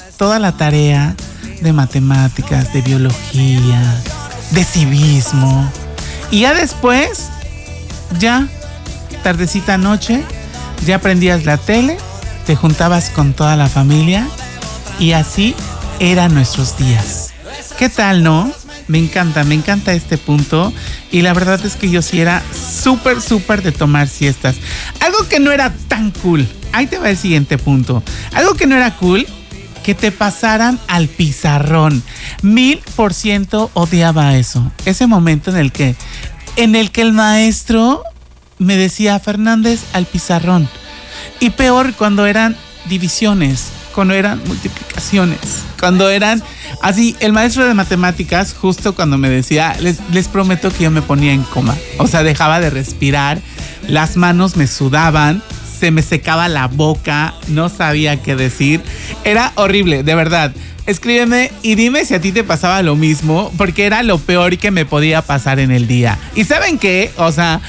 toda la tarea de matemáticas, de biología, de civismo. Y ya después, ya, tardecita noche, ya prendías la tele, te juntabas con toda la familia y así eran nuestros días. ¿Qué tal, no? Me encanta este punto. Y la verdad es que yo sí era súper de tomar siestas. Algo que no era tan cool. Ahí te va el siguiente punto. Algo que no era cool, que te pasaran al pizarrón. 1000% odiaba eso. Ese momento en el que el maestro me decía, Fernández, al pizarrón. Y peor cuando eran divisiones, cuando eran multiplicaciones, cuando eran así. El maestro de matemáticas, justo cuando me decía, les prometo que yo me ponía en coma. O sea, dejaba de respirar, las manos me sudaban, se me secaba la boca, no sabía qué decir. Era horrible, de verdad. Escríbeme y dime si a ti te pasaba lo mismo, porque era lo peor que me podía pasar en el día. ¿Y saben qué? O sea,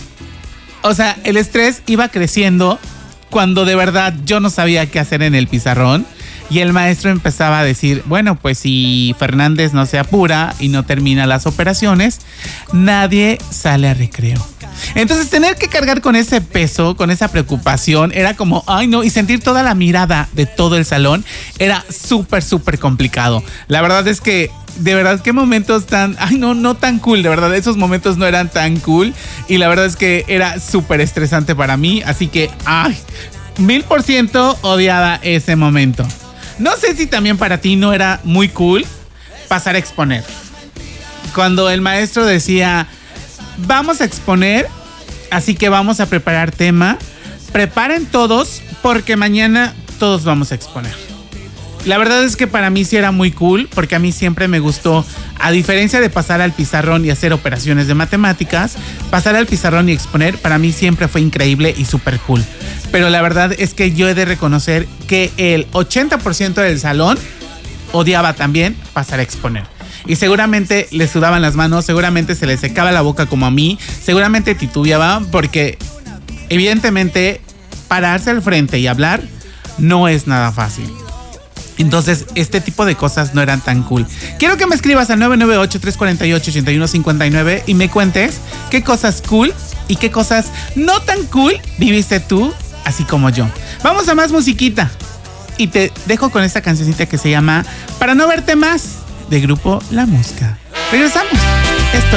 el estrés iba creciendo cuando de verdad yo no sabía qué hacer en el pizarrón. Y el maestro empezaba a decir, bueno, pues si Fernández no se apura y no termina las operaciones, nadie sale a recreo. Entonces tener que cargar con ese peso, con esa preocupación, era como, ay no, y sentir toda la mirada de todo el salón era súper complicado. La verdad es que, de verdad, qué momentos tan, ay no tan cool, de verdad, esos momentos no eran tan cool. Y la verdad es que era súper estresante para mí, así que, ay, 1000% odiaba ese momento. No sé si también para ti no era muy cool pasar a exponer. Cuando el maestro decía, vamos a exponer, así que vamos a preparar tema. Preparen todos porque mañana todos vamos a exponer. La verdad es que para mí sí era muy cool, porque a mí siempre me gustó, a diferencia de pasar al pizarrón y hacer operaciones de matemáticas, pasar al pizarrón y exponer para mí siempre fue increíble y súper cool. Pero la verdad es que yo he de reconocer que el 80% del salón odiaba también pasar a exponer. Y seguramente le sudaban las manos, seguramente se le secaba la boca como a mí, seguramente titubeaba, porque evidentemente pararse al frente y hablar no es nada fácil. Entonces, este tipo de cosas no eran tan cool. Quiero que me escribas al 998-348-8159 y me cuentes qué cosas cool y qué cosas no tan cool viviste tú, así como yo. Vamos a más musiquita. Y te dejo con esta cancioncita que se llama Para no verte más, de grupo La Mosca. Regresamos. Esto